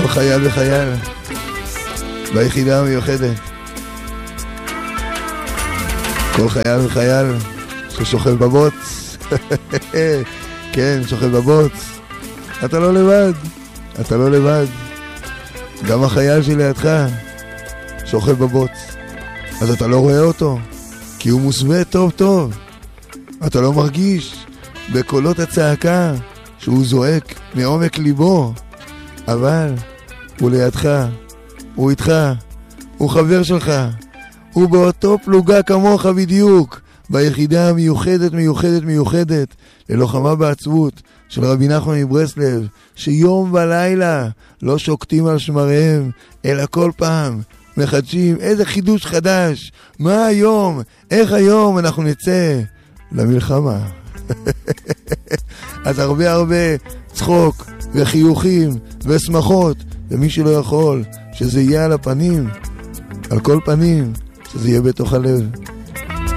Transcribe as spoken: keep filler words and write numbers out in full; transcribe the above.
כל חייל וחייל ביחידה המיוחדת, כל חייל וחייל ששוכב בבוץ. כן, שוכב בבוץ. אתה לא לבד, אתה לא לבד. גם החייל שלידך שוכב בבוץ, אז אתה לא רואה אותו, כי הוא מוסווה טוב טוב. אתה לא מרגיש בקולות הצעקה שהוא זועק מעומק ליבו, אבל הוא לידך, הוא איתך, הוא חבר שלך, הוא באותו פלוגה כמוך בדיוק, ביחידה המיוחדת מיוחדת מיוחדת ללוחמה בעצבות של רבי נחמן מברסלב, שיום ולילה לא שוקטים על שמריהם, אלא כל פעם מחדשים איזה חידוש חדש. מה היום? איך היום אנחנו נצא למלחמה? אז הרבה הרבה צחוק וחיוכים ושמחות, ומי שלא יכול שזה יהיה על הפנים, על כל פנים, שזה יהיה בתוך הלב.